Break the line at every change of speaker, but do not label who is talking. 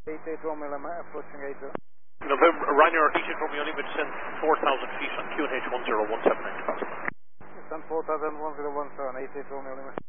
881 Lima, approaching 80.
November, Ryanair Egypt Romeo Lima, descend 4,000 feet on QNH 1017 passenger.
Descend 4,000 1017, 881 Lima.